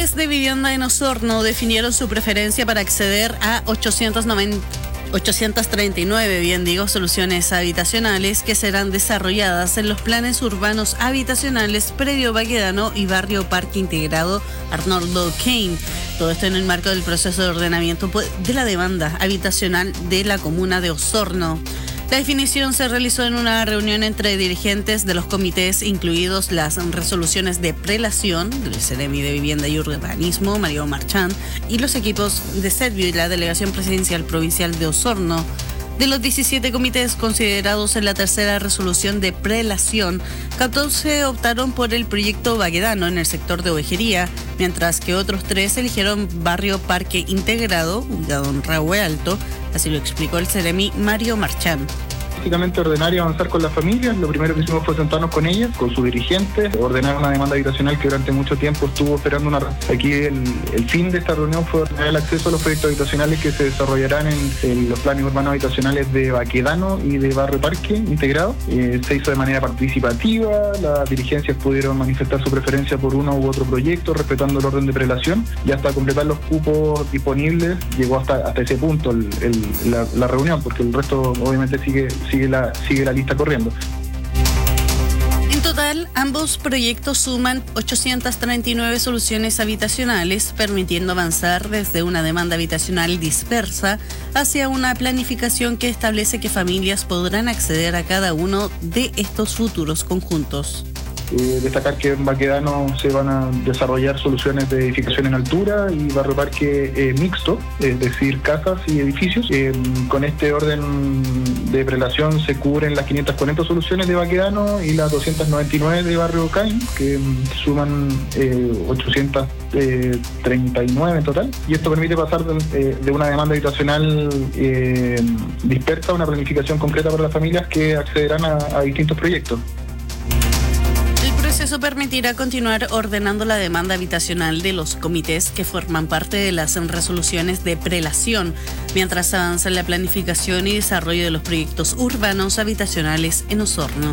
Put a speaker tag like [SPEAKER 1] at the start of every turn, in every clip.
[SPEAKER 1] comités de vivienda en Osorno definieron su preferencia para acceder a 839 soluciones habitacionales que serán desarrolladas en los planes urbanos habitacionales Predio Baquedano y Barrio Parque Integrado Arnoldo Kane. Todo esto en el marco del proceso de ordenamiento de la demanda habitacional de la comuna de Osorno. La definición se realizó en una reunión entre dirigentes de los comités, incluidos las resoluciones de prelación del Ceremi de Vivienda y Urbanismo, Mario Marchand, y los equipos de Servio y la Delegación Presidencial Provincial de Osorno. De los 17 comités considerados en la tercera resolución de prelación, 14 optaron por el proyecto Baquedano en el sector de Ovejería, mientras que otros 3 eligieron Barrio Parque Integrado, ubicado en Rahue Alto. Así lo explicó el Ceremi Mario Marchand.
[SPEAKER 2] Básicamente ordenar y avanzar con las familias. Lo primero que hicimos fue sentarnos con ellas, con sus dirigentes, ordenar una demanda habitacional que durante mucho tiempo estuvo esperando Aquí el fin de esta reunión fue ordenar el acceso a los proyectos habitacionales que se desarrollarán en los planes urbanos habitacionales de Baquedano y de Barrio Parque Integrado. Se hizo de manera participativa, las dirigencias pudieron manifestar su preferencia por uno u otro proyecto, respetando el orden de prelación, y hasta completar los cupos disponibles llegó hasta ese punto la reunión, porque el resto obviamente sigue la lista corriendo.
[SPEAKER 1] En total, ambos proyectos suman 839 soluciones habitacionales, permitiendo avanzar desde una demanda habitacional dispersa hacia una planificación que establece que familias podrán acceder a cada uno de estos futuros conjuntos.
[SPEAKER 2] Destacar que en Baquedano se van a desarrollar soluciones de edificación en altura y Barrio Parque mixto, es decir, casas y edificios. Con este orden de prelación se cubren las 540 soluciones de Baquedano y las 299 de Barrio Caín, que suman 839 en total. Y esto permite pasar de una demanda habitacional dispersa a una planificación concreta para las familias que accederán a distintos proyectos.
[SPEAKER 1] Eso permitirá continuar ordenando la demanda habitacional de los comités que forman parte de las resoluciones de prelación, mientras avanza la planificación y desarrollo de los proyectos urbanos habitacionales en Osorno.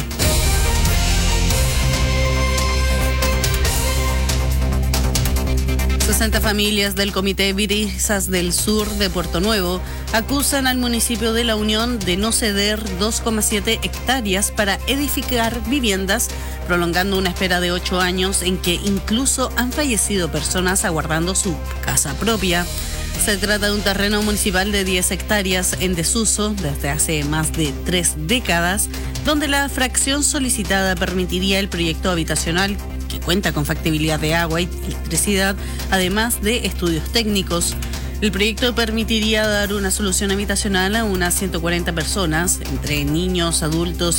[SPEAKER 1] Familias del Comité Brisas del Sur de Puerto Nuevo acusan al municipio de La Unión de no ceder 2,7 hectáreas para edificar viviendas, prolongando una espera de 8 años en que incluso han fallecido personas aguardando su casa propia. Se trata de un terreno municipal de 10 hectáreas en desuso desde hace más de 3 décadas, donde la fracción solicitada permitiría el proyecto habitacional que cuenta con factibilidad de agua y electricidad, además de estudios técnicos. El proyecto permitiría dar una solución habitacional a unas 140 personas, entre niños, adultos